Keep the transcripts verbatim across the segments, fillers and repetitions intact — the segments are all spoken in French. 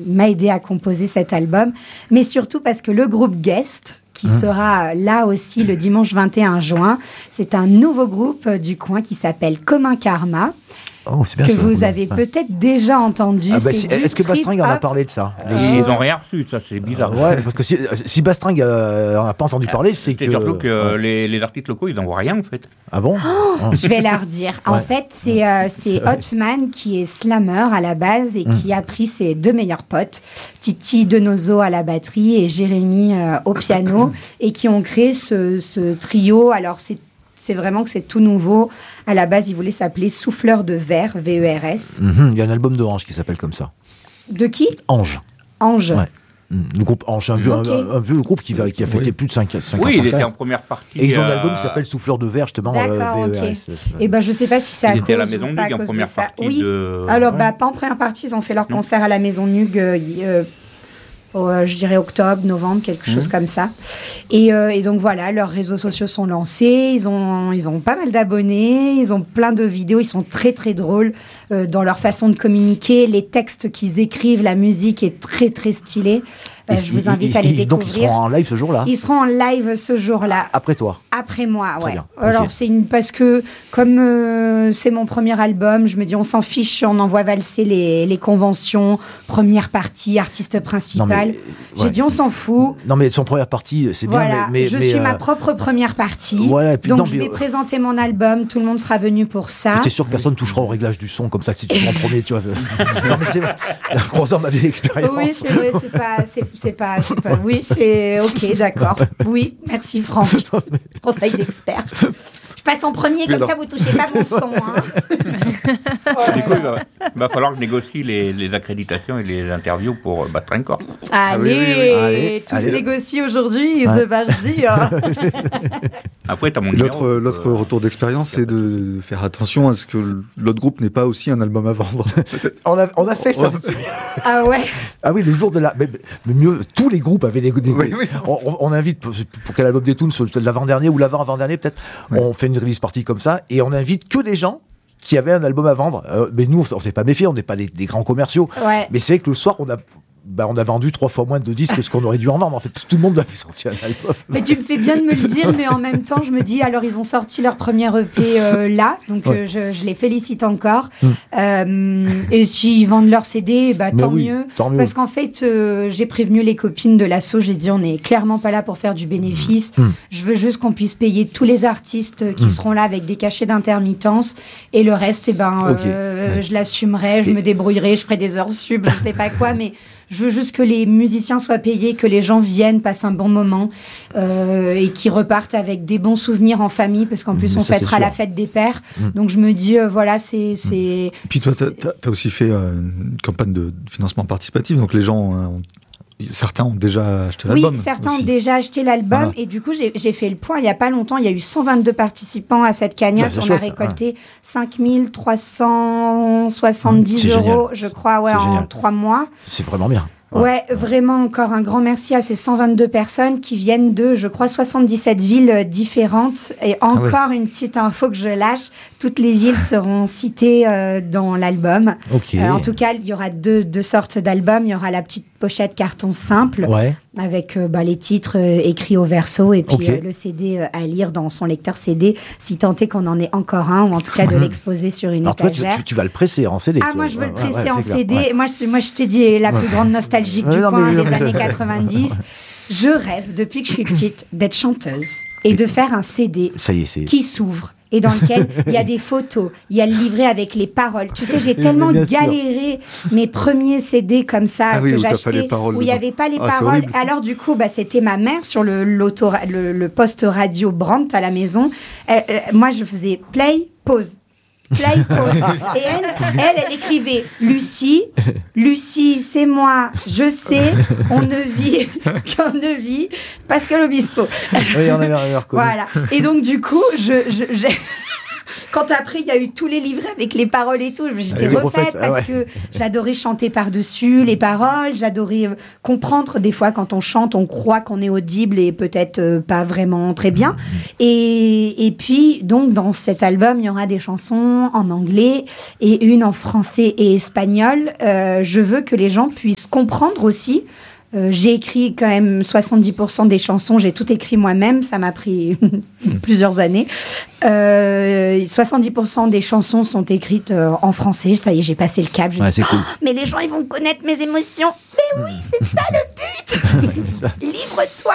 m'a aidé à composer cet album, mais surtout parce que le groupe Guest, qui mmh. sera là aussi le dimanche vingt et un juin, c'est un nouveau groupe du coin qui s'appelle Commun Karma. Oh, c'est bien que ça, vous ouais. avez peut-être déjà entendu. Ah bah si, est-ce que Bastringue en a parlé de ça? Ils n'ont rien reçu, ça c'est bizarre. Euh, ouais, parce que si, si Bastringue n'en a pas entendu parler, c'est que... C'est surtout que ouais. les, les artistes locaux, ils n'en voient rien en fait. Ah bon? Oh, je vais leur dire. En ouais. fait, c'est, euh, c'est Hotman qui est slammer à la base et mmh. qui a pris ses deux meilleurs potes, Titi Denozo à la batterie et Jérémy euh, au piano, et qui ont créé ce, ce trio. Alors, c'est C'est vraiment que c'est tout nouveau. À la base, il voulait s'appeler Souffleur de Verre, V E R S. Mm-hmm. Il y a un album de Ange qui s'appelle comme ça. De qui? Ange. Ange. Ouais. Le groupe Ange, un vieux, okay. un, un vieux groupe qui, qui a fêté oui. plus de cinq ans. Oui, il était en première partie. Et ils ont un album qui s'appelle Souffleur de Verre, justement. D'accord, euh, V E R S. ok. Et ben, je sais pas si c'est à il cause était à la Maison Nug en première partie. Oui. De... Alors, ouais. bah, pas en première partie. Ils ont fait leur concert à la Maison Nug. Euh, euh, Euh, je dirais octobre, novembre, quelque mmh. chose comme ça. Et, euh, et donc voilà, leurs réseaux sociaux sont lancés, ils ont, ils ont pas mal d'abonnés, ils ont plein de vidéos, ils sont très très drôles euh, dans leur façon de communiquer, les textes qu'ils écrivent, la musique est très très stylée. Euh, je vous invite ils, à les ils, découvrir. Donc ils seront en live ce jour-là? Ils seront en live ce jour-là. Après toi? Après moi, Très ouais. bien. Alors okay. c'est une parce que comme euh, c'est mon premier album, je me dis on s'en fiche, on envoie valser les, les conventions, première partie, artiste principal. Non, mais, J'ai ouais. dit on s'en fout. Non mais son première partie, c'est voilà, bien. Mais, mais je mais, suis euh... ma propre première partie. Voilà, puis, donc non, je mais, vais euh... présenter mon album, tout le monde sera venu pour ça. Tu es sûr que personne touchera au réglage du son comme ça si tu es en premier, tu vois. Non mais c'est vrai. Croisant m'avait l'expérience. Oui c'est vrai, c'est pas, c'est, c'est pas, c'est pas. Oui c'est ok, d'accord. Oui, merci Franck. Conseil d'expert. Je passe en premier, comme alors... ça vous touchez pas mon son. Hein. Ouais. Du coup, il va, il va falloir que je négocie les, les accréditations et les interviews pour euh, Bastringue Corp. Allez, ah oui, oui, oui. Allez, tout allez. Se négocie aujourd'hui, ouais. C'est parti. Hein. Après, t'as mon l'autre, numéro. L'autre euh... retour d'expérience, c'est de faire attention à ce que l'autre groupe n'ait pas aussi un album à vendre. on, a, on a fait ça. Ah ouais. Ah oui, le jour de la... Mais, mais mieux, tous les groupes avaient des... des oui, oui. On, on invite, pour, pour quel album des Toons, l'avant-dernier ou l'avant-avant-dernier peut-être, oui. On fait une release party comme ça, et on invite que des gens qui avaient un album à vendre. Euh, mais nous, on ne s'est pas méfié, on n'est pas des, des grands commerciaux. Ouais. Mais c'est vrai que le soir, on a... Bah, on a vendu trois fois moins de disques que ce qu'on aurait dû en vendre. En fait, tout le monde a fait sortir un album. Mais tu me fais bien de me le dire, mais en même temps, je me dis, alors ils ont sorti leur premier E P euh, là, donc ouais. euh, je, je les félicite encore. Mm. Euh, et s'ils vendent leur C D, bah, tant, oui, mieux, tant mieux. Parce qu'en fait, euh, j'ai prévenu les copines de l'asso, j'ai dit, on n'est clairement pas là pour faire du bénéfice. Mm. Je veux juste qu'on puisse payer tous les artistes qui mm. seront là avec des cachets d'intermittence. Et le reste, eh ben, okay. euh, ouais. je l'assumerai, je et... me débrouillerai, je ferai des heures sub, je sais pas quoi, mais... Je veux juste que les musiciens soient payés, que les gens viennent, passent un bon moment euh, et qu'ils repartent avec des bons souvenirs en famille, parce qu'en plus, mmh, on ça, fêtera la fête des pères. Mmh. Donc, je me dis, euh, voilà, c'est... c'est mmh. Puis toi, tu as aussi fait euh, une campagne de financement participatif, donc les gens... Euh, ont... Certains ont déjà acheté l'album. Oui, certains aussi. ont déjà acheté l'album. Voilà. Et du coup, j'ai, j'ai fait le point il n'y a pas longtemps. Il y a eu cent vingt-deux participants à cette cagnotte. Bah, on chouette, a récolté ouais. cinq mille trois cent soixante-dix mmh, euros, génial. je crois, ouais, c'est en génial. trois mois. C'est vraiment bien. Ouais. ouais, vraiment encore un grand merci à ces cent vingt-deux personnes qui viennent de, je crois, soixante-dix-sept villes différentes. Et encore ah ouais. une petite info que je lâche, toutes les villes seront citées euh, dans l'album. Okay. Euh, en tout cas, il y aura deux, deux sortes d'albums. Il y aura la petite pochette carton simple ouais. avec euh, bah, les titres euh, écrits au verso et puis okay. euh, le C D euh, à lire dans son lecteur C D, si tant est qu'on en ait encore un, ou en tout cas de l'exposer sur une Alors étagère. Toi, tu, tu vas le presser en C D. Ah, moi, je veux ouais, le presser ouais, en C D. Ouais. Moi, je, moi, je te dis, la plus ouais. grande nostalgique ouais, du non, coin mais... des années quatre-vingt-dix. Je rêve, depuis que je suis petite, d'être chanteuse et de faire un C D Ça y est, c'est... qui s'ouvre et dans lequel il y a des photos, il y a le livret avec les paroles. Tu sais, j'ai tellement galéré mes premiers C D comme ça ah que oui, j'achetais, où il n'y avait pas les ah, paroles. Alors du coup, bah, c'était ma mère sur le, le, le poste radio Brandt à la maison. Elle, euh, moi, je faisais play, pause. Play, pause. Et elle, elle, elle écrivait Lucie, Lucie, c'est moi, je sais, on ne vit qu'on ne vit, Pascal Obispo. Oui, on avait reconnu. Voilà. Et donc, du coup, je, je, j'ai, quand après, il y a eu tous les livrets avec les paroles et tout, j'étais ah, refaite refaites, parce ah ouais. que j'adorais chanter par-dessus les paroles, j'adorais comprendre. Des fois, quand on chante, on croit qu'on est audible et peut-être euh, pas vraiment très bien. Et, et puis, donc, dans cet album, il y aura des chansons en anglais et une en français et espagnol. Euh, je veux que les gens puissent comprendre aussi. Euh, j'ai écrit quand même soixante-dix pour cent des chansons, j'ai tout écrit moi-même, ça m'a pris plusieurs années. Euh, soixante-dix pour cent des chansons sont écrites euh, en français, ça y est, j'ai passé le cap. Ouais, dit, c'est cool. oh, mais les gens, ils vont connaître mes émotions. Mais oui, c'est ça le but. Livre-toi.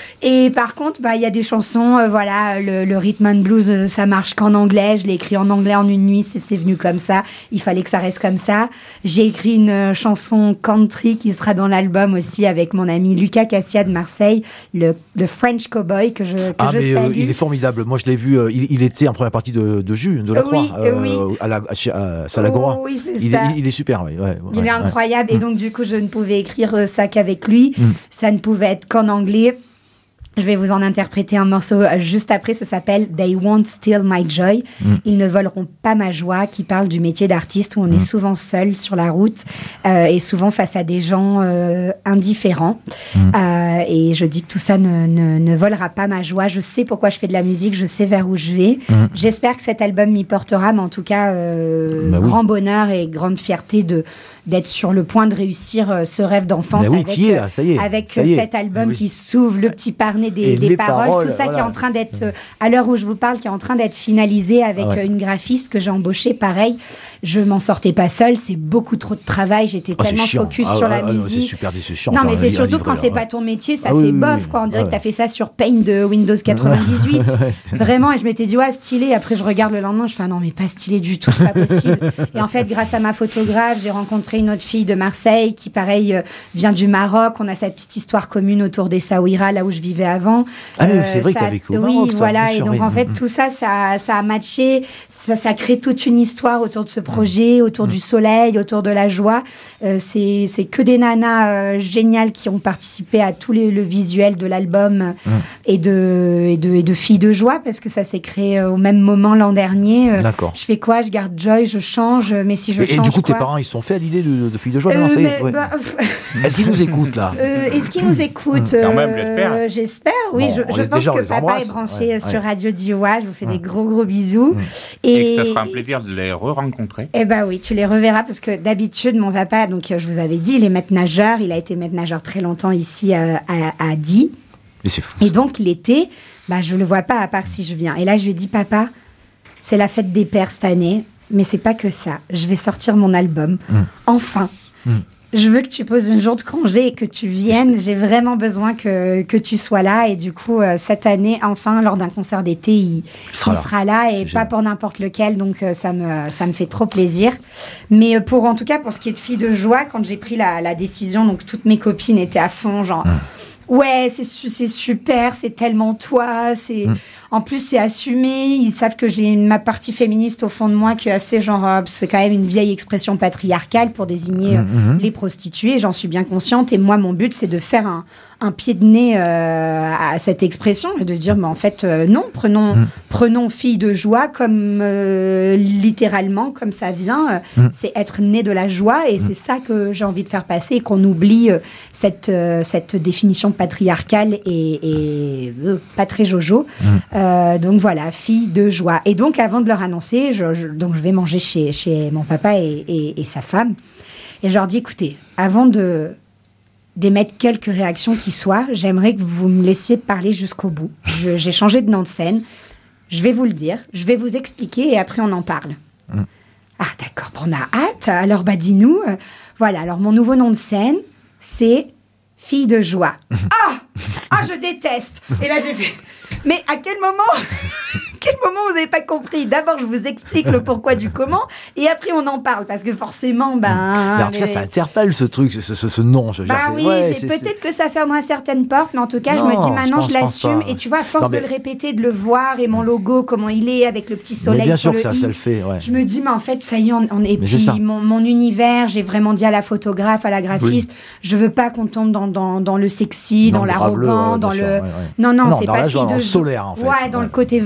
Et par contre, bah, il y a des chansons, euh, voilà, le, le rhythm and blues, euh, ça marche qu'en anglais. Je l'ai écrit en anglais en une nuit, c'est, c'est venu comme ça. Il fallait que ça reste comme ça. J'ai écrit une euh, chanson country qui sera dans l'album aussi avec mon ami Lucas Cassia de Marseille, le, le French Cowboy que je, que ah, je mais salue. euh, il est formidable. Moi, je l'ai vu, euh, il, il était en première partie de, de Jus, de la Croix, Oui, euh, oui. à la à, à Salagora. Oh, oui, c'est il, ça. Est, il est super, ouais, ouais, Il ouais, est incroyable. ouais. Et donc, du coup, je ne pouvais écrire euh, ça qu'avec lui. Mm. Ça ne pouvait être qu'en anglais. Je vais vous en interpréter un morceau euh, juste après. Ça s'appelle They Won't Steal My Joy. Mm. Ils ne voleront pas ma joie, qui parle du métier d'artiste où on mm. est souvent seul sur la route euh, et souvent face à des gens euh, indifférents. Mm. Euh, et je dis que tout ça ne, ne, ne volera pas ma joie. Je sais pourquoi je fais de la musique. Je sais vers où je vais. Mm. J'espère que cet album m'y portera. Mais en tout cas, euh, bah, grand oui. bonheur et grande fierté de d'être sur le point de réussir euh, ce rêve d'enfance oui, avec, est, là, ça y est, avec ça y est. cet album oui. qui s'ouvre, le petit parnet des, des paroles, paroles, tout ça voilà. qui est en train d'être, euh, à l'heure où je vous parle, qui est en train d'être finalisé avec ah ouais. euh, une graphiste que j'ai embauchée. Pareil, je m'en sortais pas seule, c'est beaucoup trop de travail, j'étais ah, tellement focus ah, sur ah, la ah, musique. C'est super, c'est chiant. Non, mais enfin, c'est surtout quand c'est ouais. pas ton métier, ça ah, fait oui, bof, oui, quoi. On dirait ouais. que t'as fait ça sur Paint de Windows quatre-vingt-dix-huit. Vraiment, et je m'étais dit, ouais, stylé. Après, je regarde le lendemain, je fais, ah, non, mais pas stylé du tout, c'est pas possible. Et en fait, grâce à ma photographe, j'ai rencontré une autre fille de Marseille qui, pareil, euh, vient du Maroc. On a cette petite histoire commune autour des Saouira, là où je vivais avant. Ah, mais euh, c'est vrai que t'as vécu au Maroc. Oui, toi, voilà. Et sûr, donc, oui. en fait, tout ça, ça, ça a matché. Ça, ça crée toute une histoire autour de ce projet, autour mmh. du soleil, autour de la joie. Euh, c'est, c'est que des nanas euh, géniales qui ont participé à tout les, le visuel de l'album mmh. et, de, et, de, et de Filles de joie, parce que ça s'est créé euh, au même moment l'an dernier. Euh, D'accord. Je fais quoi? Je garde Joy, je change, mais si je et, change Et du coup, quoi? tes parents, ils se sont fait à l'idée de, de Filles de joie euh, non, ça y est, mais, ouais. bah, Est-ce qu'ils nous écoutent, là euh, Est-ce qu'ils nous écoutent Quand même, euh, J'espère, oui. Bon, je je pense déjà, que papa embrasse. est branché ouais, sur ouais. Radio Diowa. Je vous fais ouais. des gros, gros bisous. Mmh. Et, et que ça sera un plaisir de les re-rencontrer. Eh bien oui, tu les reverras parce que d'habitude, mon papa, donc je vous avais dit, il est maître nageur. Il a été maître nageur très longtemps ici à, à, à Die. Mais c'est fou. Et donc, l'été, bah, je ne le vois pas à part si je viens. Et là, je lui ai dit, papa, c'est la fête des pères cette année, mais c'est pas que ça. Je vais sortir mon album. Mmh. Enfin. Mmh. Je veux que tu poses un jour de congé et que tu viennes. J'ai vraiment besoin que, que tu sois là. Et du coup, euh, cette année, enfin, lors d'un concert d'été, il, il sera, il là. sera là. Et pas pour n'importe lequel. Donc, euh, ça, me, ça me fait trop plaisir. Mais pour, en tout cas, pour ce qui est de Filles de joie, quand j'ai pris la, la décision, donc toutes mes copines étaient à fond, genre... Mmh. Ouais, c'est, c'est super, c'est tellement toi. C'est... Mmh. En plus, c'est assumé. Ils savent que j'ai ma partie féministe au fond de moi qui est assez genre... Euh, c'est quand même une vieille expression patriarcale pour désigner euh, mmh. les prostituées. J'en suis bien consciente. Et moi, mon but, c'est de faire un, un pied de nez euh, à cette expression et de dire, mais en fait, euh, non, prenons, mmh. prenons Filles de joie comme euh, littéralement, comme ça vient. Euh, mmh. C'est être né de la joie. Et mmh. c'est ça que j'ai envie de faire passer et qu'on oublie euh, cette, euh, cette définition patriarcale et, et euh, pas très jojo. Mmh. Euh, donc voilà, Filles de joie. Et donc avant de leur annoncer, je, je, donc je vais manger chez, chez mon papa et, et, et sa femme. Et je leur dis, écoutez, avant de, d'émettre quelques réactions qui soient, j'aimerais que vous me laissiez parler jusqu'au bout. Je, j'ai changé de nom de scène. Je vais vous le dire, je vais vous expliquer et après on en parle. Mmh. Ah d'accord, bon, on a hâte. Alors bah dis-nous. Euh, voilà, alors mon nouveau nom de scène, c'est... Filles de joie. Ah Ah, je déteste. Et là, j'ai fait... Mais à quel moment quel moment vous n'avez pas compris? D'abord, je vous explique le pourquoi du comment, et après, on en parle, parce que forcément, ben... Mais en tout les... cas, ça interpelle ce truc, ce, ce, ce nom. Je veux bah dire, oui, ouais, j'ai, c'est, peut-être c'est... que ça fermera certaines portes, mais en tout cas, non, je me dis maintenant, je, pense, je l'assume, et tu vois, à force non, mais... de le répéter, de le voir, et mon logo, comment il est, avec le petit soleil mais bien sur sûr le que ça, i, ça le fait, ouais. Je me dis, mais en fait, ça y est, on, on est... Mais puis, mon, mon univers, j'ai vraiment dit à la photographe, à la graphiste, oui. je veux pas qu'on tombe dans, dans, dans le sexy, non, dans l'arrogant, ouais, dans le... Ouais, ouais. Non, non, non c'est dans pas la joie, Fille de solaire, en fait. Ouais, dans ouais. le côté vraiment ouais.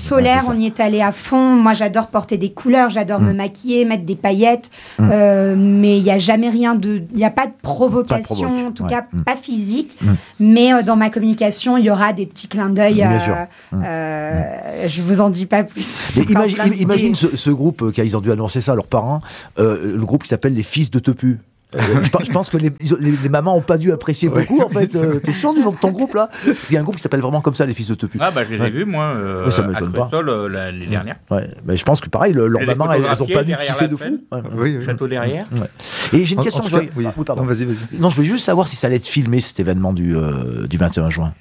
solaire, ouais, on y est allé à fond. Moi, j'adore porter des couleurs, j'adore Mm. me maquiller, mettre des paillettes. Mm. Euh, mais il n'y a jamais rien de... Il n'y a pas de provocation, Pas de provoque, en tout ouais. cas Mm. pas physique. Mm. Mais euh, dans ma communication, il y aura des petits clins d'œil. Bien euh, sûr. Mm. euh, je vous en dis pas plus. Mais Encore imagine, plein d'idées. imagine ce, ce groupe, euh, qui a- ils ont dû annoncer ça à leurs parents, euh, le groupe qui s'appelle les Fils de Tepu. Euh, je, pense, je pense que les, ils ont- les, les mamans ont pas dû apprécier beaucoup, en fait. Euh, T'es sûr du nom de ton groupe, là? Parce qu'il y a un groupe qui s'appelle vraiment comme ça, les Fils de Tepu. Ah, bah, je les ai Ouais. vus, moi, euh, Mais ça à m'étonne pas. Crestol, euh, la- l'année dernière. Ouais, mais je pense que pareil, le- leurs Et les mamans, elles, elles ont photographiés pas dû derrière kiffer la de scène. fou. Ouais. Oui, oui. Château derrière. Ouais. Et j'ai une En- question. en je tout cas, voulais- oui. Ah, oui, pardon. Non, vas-y, vas-y. Non, je voulais juste savoir si ça allait être filmé, cet événement du, euh, du vingt et un juin.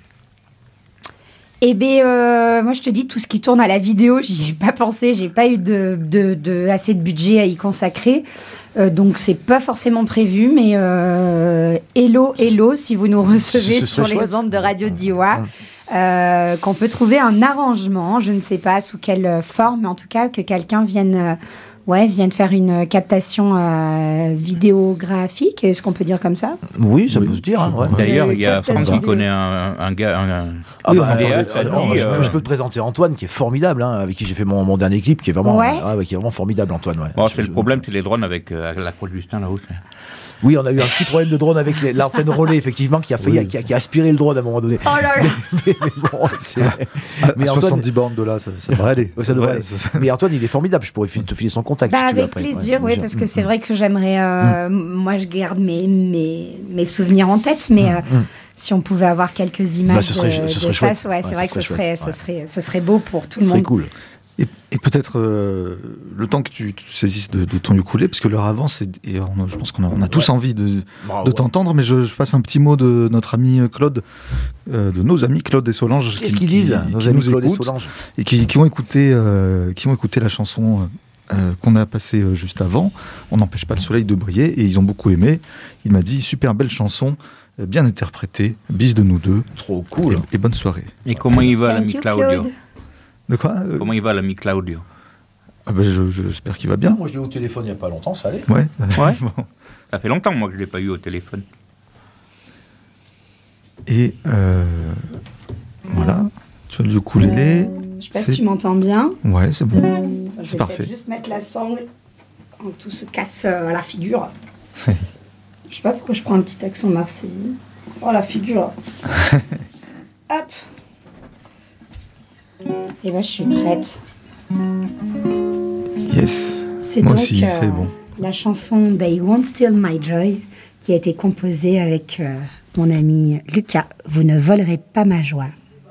Eh bien, euh, moi, je te dis, tout ce qui tourne à la vidéo, j'y ai pas pensé. J'ai pas eu de, de, de- assez de budget à y consacrer. Euh, donc, c'est pas forcément prévu. Mais euh, hello, hello, si vous nous recevez Ce sur serait les chouette. ondes de Radio Diois, Ouais. euh, qu'on peut trouver un arrangement. Je ne sais pas sous quelle forme, mais en tout cas, que quelqu'un vienne... euh, Ouais, viennent faire une captation euh, vidéographique, est-ce qu'on peut dire comme ça? Oui, ça Oui. peut se dire. Hein, ouais. Ouais. D'ailleurs, il y a captation Franck qui vidéo. connaît un, un gars, un, Ah un bah, vidéaste, euh, a non, dit, je, peux, euh, je peux te présenter Antoine, qui est formidable, hein, avec qui j'ai fait mon, mon dernier clip, qui est vraiment, Ouais. ah, ouais, qui est vraiment formidable, Antoine. Ouais. Bon, Je- c'est le je- problème, c'est les drones avec euh, la Croix de Justin là-haut. c'est- Oui, on a eu un petit problème de drone avec les- l'antenne relais, effectivement, qui a failli, Oui. qui, a, qui a aspiré le drone à un moment donné. Oh là là. mais, mais bon, c'est. À, Mais à Antoine- soixante-dix bornes de là, ça, ça devrait aller. Ouais, ça devrait Ouais, aller. ça- Mais Antoine, il est formidable. Je pourrais fi- te filer son contact. Bah, si tu veux, avec après. plaisir, Ouais, oui, bien parce sûr. que c'est vrai que j'aimerais. euh, Moi, je garde mes, mes, mes souvenirs en tête, mais euh, Mm. si on pouvait avoir quelques images Bah, ce serait- de, ce de serait ça, chouette. ouais, Ouais, c'est ce vrai que ce serait serait, chouette, ce, ouais. serait, ce serait beau pour tout Ce le serait monde. cool. Et, et peut-être euh, le temps que tu te saisisses de, de ton ukulélé, parce que l'heure avance, et, et on a- je pense qu'on a, on a tous envie de, Bravo. de t'entendre, mais je, je passe un petit mot de notre ami Claude, euh, de nos amis Claude et Solange. Qu'est-ce qui- qu'ils qui- disent, qui nos amis nous Claude et écoutent Solange? et qui, qui ont écouté, euh, qui ont écouté la chanson euh, qu'on a passée euh, juste avant. On n'empêche pas le soleil de briller, et ils ont beaucoup aimé. Il m'a dit super belle chanson, euh, bien interprétée. Bis de nous deux. Trop cool. Et, et bonne soirée. Et comment il va, Thank l'ami you, Claudio Claude. De quoi euh, Comment il va, l'ami Claudio ah ben, je- je- J'espère qu'il va bien. Moi, je l'ai eu au téléphone il n'y a pas longtemps, ça allait. Ouais. Ouais. Bon. Ça fait longtemps, moi, que je ne l'ai pas eu au téléphone. Et euh, voilà. Tu as le ukulélé. Je sais pas C'est- si tu m'entends bien. Ouais, c'est bon. Attends, je C'est vais parfait. peut-être juste mettre la sangle avant que tout se casse euh, à la figure. Je sais pas pourquoi je prends un petit accent marseillais. Oh, la figure. Hop. Et ben, je suis prête. Yes. C'est Moi donc aussi, euh, c'est bon. la chanson They Won't Steal My Joy qui a été composée avec euh, mon ami Lucas. Vous ne volerez pas ma joie.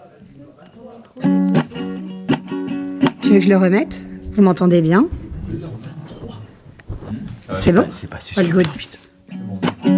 Tu veux que je le remette? Vous m'entendez bien? C'est bon? C'est pas, c'est All super good. vite.